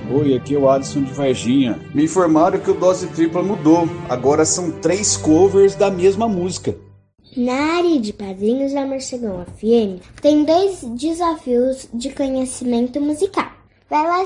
Oi, aqui é o Alisson de Varginha. Me informaram que o Dose Tripla mudou. Agora são 3 covers da mesma música. Na área de padrinhos da Morcegão FM, tem 2 desafios de conhecimento musical. Vai lá